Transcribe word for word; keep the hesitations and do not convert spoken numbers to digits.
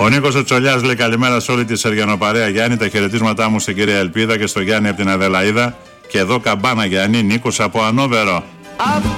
Νίκος ο Τσολιάς λέει καλημέρα σε όλη τη Σεργιανοπαρέα Γιάννη. Τα χαιρετίσματά μου στην κυρία Ελπίδα και στο Γιάννη από την Αδελαΐδα. Και εδώ καμπάνα Γιάννη, Νίκος από Ανόβερο.